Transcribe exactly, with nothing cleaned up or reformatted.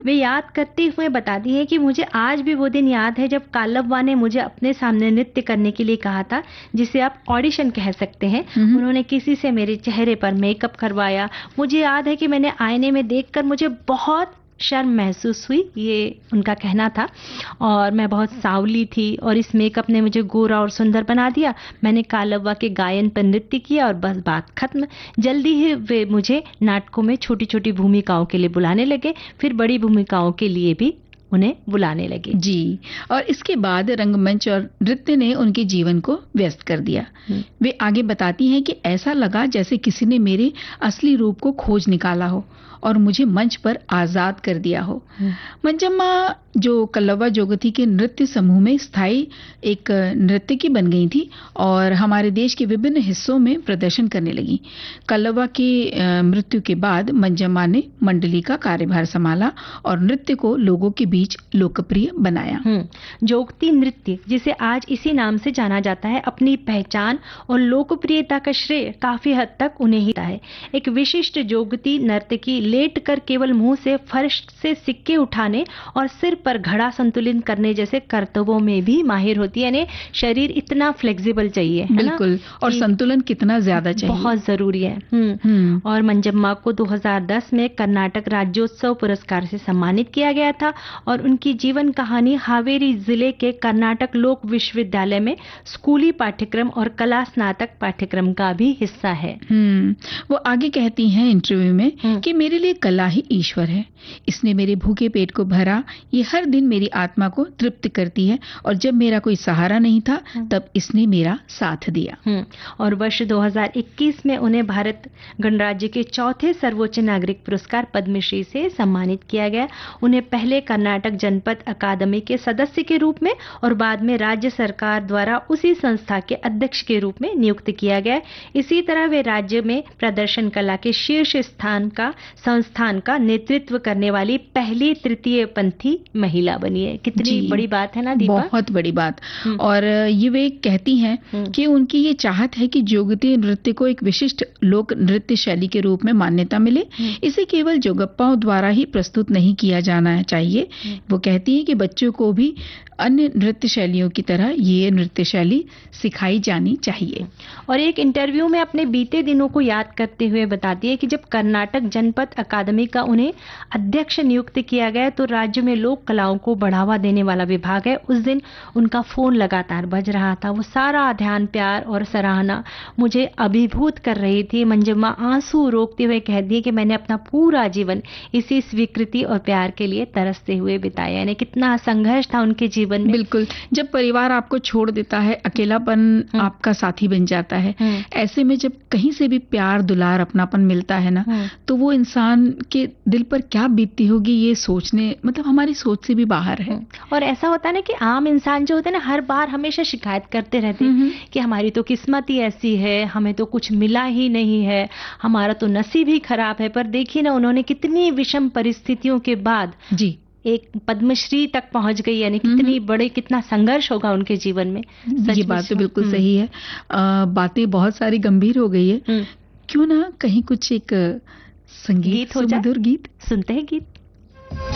वे याद करते हुए बताती हैं कि मुझे आज भी वो दिन याद है जब कालव्वा ने मुझे अपने सामने नृत्य करने के लिए कहा था, जिसे आप ऑडिशन कह सकते हैं। हम्म। उन्होंने किसी से मेरे चेहरे पर मेकअप करवाया। मुझे याद है कि मैंने आईने में देखकर मुझे बहुत शर्म महसूस हुई, ये उनका कहना था। और मैं बहुत सांवली थी और इस मेकअप ने मुझे गोरा और सुंदर बना दिया। मैंने कालव्वा के गायन पर नृत्य किया और बस बात खत्म। जल्दी ही वे मुझे नाटकों में छोटी छोटी भूमिकाओं के लिए बुलाने लगे, फिर बड़ी भूमिकाओं के लिए भी उन्हें बुलाने लगे। जी, और इसके बाद रंगमंच और नृत्य ने उनके जीवन को व्यस्त कर दिया। वे आगे बताती हैं कि ऐसा लगा जैसे किसी ने मेरे असली रूप को खोज निकाला हो और मुझे मंच पर आजाद कर दिया हो। मंजम्मा जो कल्लवा जोगती के नृत्य समूह में स्थायी एक नृत्यकी बन गई थी और हमारे देश के विभिन्न हिस्सों में प्रदर्शन करने लगी। कल्लवा की मृत्यु के बाद मंजम्मा ने मंडली का कार्यभार संभाला और नृत्य को लोगों के बीच लोकप्रिय बनाया। जोगती नृत्य, जिसे आज इसी नाम से जाना जाता है, अपनी पहचान और लोकप्रियता का श्रेय काफी हद तक उन्हें ही है। एक विशिष्ट जोगती नर्तकी लेटकर केवल मुंह से फर्श से सिक्के उठाने और सिर पर घड़ा संतुलित करने जैसे कर्तव्यों में भी माहिर होती है। यानी शरीर इतना फ्लेक्सिबल चाहिए, है ना? बिल्कुल, और संतुलन कितना ज्यादा चाहिए, बहुत जरूरी है। हम्म और मंजम्मा को दो हज़ार दस में कर्नाटक राज्योत्सव पुरस्कार से सम्मानित किया गया था और उनकी जीवन कहानी हावेरी जिले के कर्नाटक लोक विश्वविद्यालय में स्कूली पाठ्यक्रम और कला स्नातक पाठ्यक्रम का भी हिस्सा है। हम्म वो आगे कहती हैं इंटरव्यू में कि मेरे लिए कला ही ईश्वर है। इसने मेरे भूखे पेट को भरा। ये हर दिन मेरी आत्मा को तृप्त करती है और जब मेरा कोई सहारा नहीं था तब इसने मेरा साथ दिया। और वर्ष दो हज़ार इक्कीस में उन्हें भारत गणराज्य के चौथे सर्वोच्च नागरिक पुरस्कार पद्मश्री से सम्मानित किया गया। उन्हें पहले कर्नाटक जनपद अकादमी के सदस्य के रूप में और बाद में राज्य सरकार द्वारा उसी संस्था के अध्यक्ष के रूप में नियुक्त किया गया। इसी तरह वे राज्य में प्रदर्शन कला के शीर्ष स्थान का संस्थान का नेतृत्व करने वाली पहली तृतीय पंथी महिला बनी है। कितनी बड़ी बात है ना दीपा? बहुत बड़ी बात। और ये वे कहती हैं कि उनकी ये चाहत है कि जोगती नृत्य को एक विशिष्ट लोक नृत्य शैली के रूप में मान्यता मिले। इसे केवल जोगप्पाओं द्वारा ही प्रस्तुत नहीं किया जाना चाहिए। वो कहती हैं कि बच्चों को भी अन्य नृत्य शैलियों की तरह ये नृत्य शैली सिखाई जानी चाहिए। और एक इंटरव्यू में अपने बीते दिनों को याद करते हुए बताती है कि जब कर्नाटक जनपद अकादमी का उन्हें अध्यक्ष नियुक्त किया गया तो राज्य में लोक कलाओं को बढ़ावा देने वाला विभाग है, उस दिन उनका फोन लगातार बज रहा था। वो सारा ध्यान, प्यार और सराहना मुझे अभिभूत कर रही थी। मंजम्मा आंसू रोकते हुए कहती है कि मैंने अपना पूरा जीवन इसी स्वीकृति और प्यार के लिए तरसते हुए बिताया। यानी कितना संघर्ष था उनके जीवन में। बिल्कुल, जब परिवार आपको छोड़ देता है, अकेलापन आपका साथी बन जाता है, ऐसे में जब कहीं से भी प्यार, दुलार, अपनापन मिलता है ना, तो वो इंसान के दिल पर क्या बीतती होगी ये सोचने, मतलब हमारी सोच से भी बाहर है। और ऐसा होता है ना कि आम इंसान जो होते हैं ना, हर बार हमेशा शिकायत करते रहते हैं कि हमारी तो किस्मत ही ऐसी है, हमें तो कुछ मिला ही नहीं है, हमारा तो नसीब ही खराब है। पर देखिए ना, उन्होंने कितनी विषम परिस्थितियों के बाद जी एक पद्मश्री तक पहुंच गई। यानी कितनी बड़े, कितना संघर्ष होगा उनके जीवन में। ये बात तो बिल्कुल सही है। आ, बातें बहुत सारी गंभीर हो गई है, क्यों ना कहीं कुछ एक संगीत हो जाए, मधुर गीत सुनते हैं गीत।